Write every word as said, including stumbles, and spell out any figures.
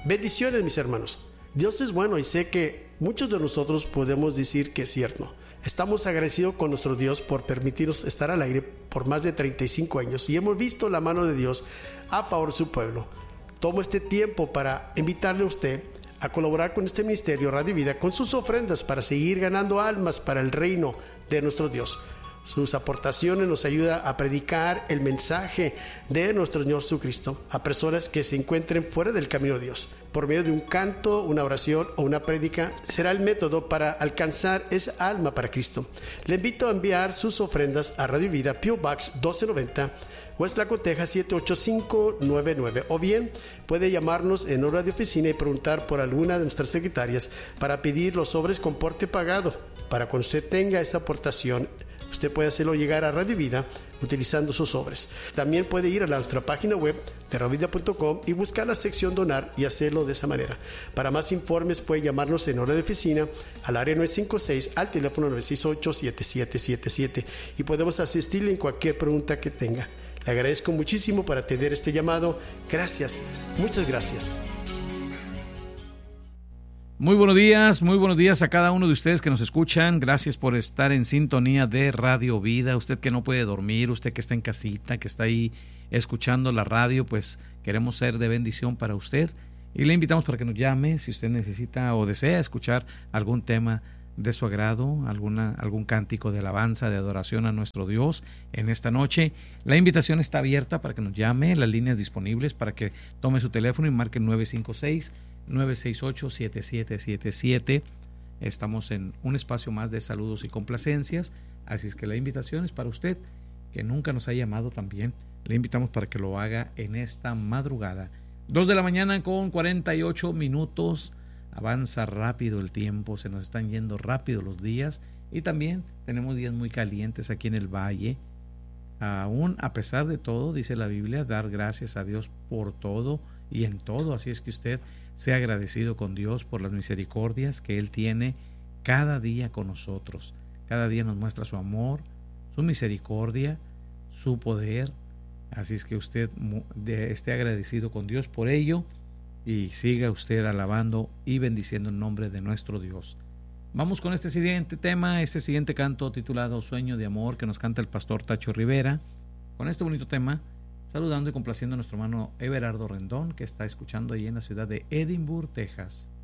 Bendiciones, mis hermanos. Dios es bueno y sé que muchos de nosotros podemos decir que es cierto. Estamos agradecidos con nuestro Dios por permitirnos estar al aire por más de treinta y cinco años y hemos visto la mano de Dios a favor de su pueblo. Tomo este tiempo para invitarle a usted a colaborar con este ministerio Radio Vida con sus ofrendas para seguir ganando almas para el reino de nuestro Dios. Sus aportaciones nos ayudan a predicar el mensaje de nuestro Señor Jesucristo a personas que se encuentren fuera del camino de Dios. Por medio de un canto, una oración o una prédica será el método para alcanzar esa alma para Cristo. Le invito a enviar sus ofrendas a Radio Vida, P O Box doce noventa, West Laco, Texas siete ocho cinco nueve nueve, o bien puede llamarnos en hora de oficina y preguntar por alguna de nuestras secretarias para pedir los sobres con porte pagado. Para cuando usted tenga esta aportación, usted puede hacerlo llegar a Radio Vida utilizando sus sobres. También puede ir a la, nuestra página web de radio vida punto com y buscar la sección donar y hacerlo de esa manera. Para más informes puede llamarnos en hora de oficina al área nueve cinco seis, al teléfono nueve seis ocho, siete siete siete siete, y podemos asistirle en cualquier pregunta que tenga. Le agradezco muchísimo por atender este llamado. Gracias, muchas gracias. Muy buenos días, muy buenos días a cada uno de ustedes que nos escuchan. Gracias por estar en sintonía de Radio Vida. Usted que no puede dormir, usted que está en casita, que está ahí escuchando la radio, pues queremos ser de bendición para usted. Y le invitamos para que nos llame si usted necesita o desea escuchar algún tema de su agrado, alguna, algún cántico de alabanza, de adoración a nuestro Dios en esta noche. La invitación está abierta para que nos llame, las líneas disponibles para que tome su teléfono y marque nueve cinco seis, nueve seis ocho, siete siete siete siete. Estamos en un espacio más de saludos y complacencias, así es que la invitación es para usted que nunca nos ha llamado también. Le invitamos para que lo haga en esta madrugada. Dos de la mañana con cuarenta y ocho minutos. Avanza rápido el tiempo, se nos están yendo rápido los días y también tenemos días muy calientes aquí en el valle. Aún a pesar de todo, dice la Biblia, dar gracias a Dios por todo y en todo. Así es que usted sea agradecido con Dios por las misericordias que Él tiene cada día con nosotros. Cada día nos muestra su amor, su misericordia, su poder. Así es que usted esté agradecido con Dios por ello y siga usted alabando y bendiciendo el nombre de nuestro Dios. Vamos con este siguiente tema, este siguiente canto titulado Sueño de Amor, que nos canta el pastor Tacho Rivera. Con este bonito tema, saludando y complaciendo a nuestro hermano Everardo Rendón, que está escuchando ahí en la ciudad de Edinburgh, Texas.